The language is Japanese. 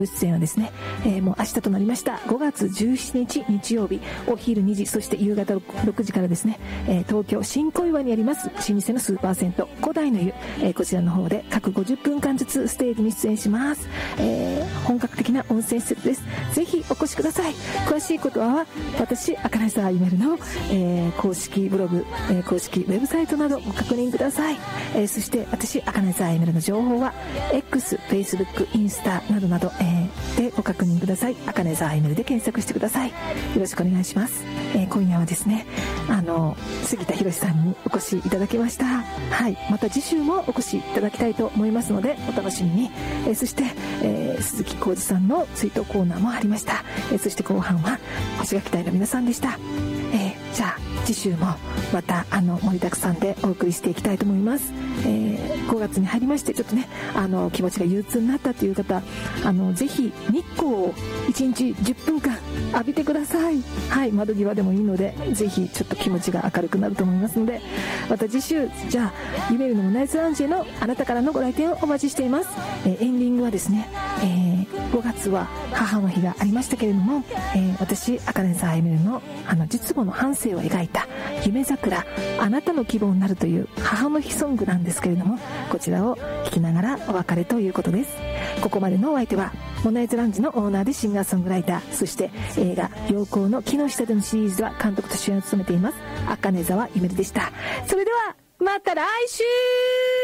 出演はですね、もう明日となりました5月17日日曜日お昼2時、そして夕方6時からですね、東京新小岩にあります老舗のスーパー銭湯古代の湯、こちらの方で各50分間ずつステージに出演します。本格的な温泉施設です。ぜひお越しください。詳しいことは私赤根沢ゆめるの、公式ブログ、公式ウェブサイトなどご確認ください。そして私赤根沢ゆめるの情報は X、Facebook、インスタなどなど、でご確認ください。赤根沢ゆめるで検索してください。よろしくお願いします。今夜はですね、杉田博さんにお越しいただきました。はい、また次週もお越しいただきたいと思いますのでお楽しみに。そして、鈴木浩二さんの追悼コーナーもありました。そして後半は星垣隊の皆さんでした。じゃあ次週もまた盛りだくさんでお送りしていきたいと思います。5月に入りましてちょっとね気持ちが憂鬱になったという方、ぜひ日光を1日10分間浴びてください。はい、窓際でもいいのでぜひちょっと気持ちが明るくなると思いますので、また次週じゃあ夢見るのナイツラウンジへのあなたからのご来店をお待ちしています。エンディングはですね、5月は母の日がありましたけれども、私赤根沢ゆめるの実母の半生を描いた夢桜あなたの希望になるという母の日ソングなんですけれども、こちらを聴きながらお別れということです。ここまでのお相手はモナイズラウンジのオーナーでシンガーソングライター、そして映画陽光の木の下でのシリーズでは監督と主演を務めています赤根沢ゆめるでした。それではまた来週。